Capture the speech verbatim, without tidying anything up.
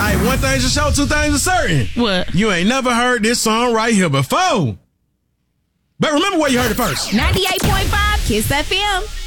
right, one thing's for sure, two things are certain. What? You ain't never heard this song right here before. But remember where you heard it first. ninety-eight point five Kiss F M.